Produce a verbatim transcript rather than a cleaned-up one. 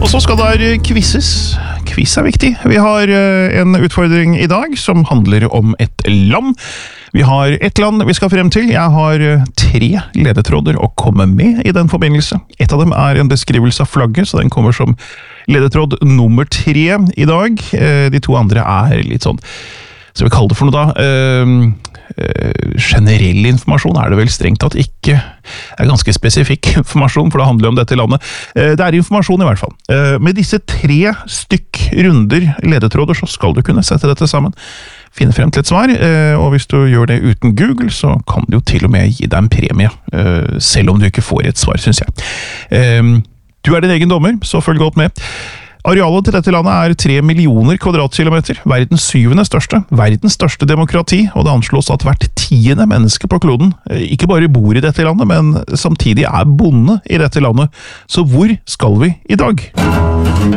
Og så skal det være quizzes. Quiz er viktig. Vi har en utfordring i dag som handler om et land. Vi har et land vi skal frem til. Jeg har tre ledetråder å komme med i den forbindelse. Et av dem er en beskrivelse av flagget, så den kommer som ledetråd nummer tre i dag. De to andre er litt sånn, så vi kaller det for noe da, uh, uh, generell informasjon er det vel strengt tatt ikke, det er ganske spesifikk informasjon, for det handler om dette landet. Uh, det er informasjon i hvert fall. Uh, med disse tre stykk runder ledetråder, så skal du kunne sette dette sammen, finne frem til et svar, uh, og hvis du gjør det uten Google, så kan du jo til og med gi deg en premie, uh, selv om du ikke får et svar, synes jeg. Uh, du er din egen dommer, så følg godt med. Arealet til dette landet er tre millioner kvadratkilometer, verdens syvende største, verdens største demokrati, og det anslås at hvert tiende menneske på kloden ikke bare bor i dette landet, men samtidig er bonde i dette landet. Så hvor skal vi i dag?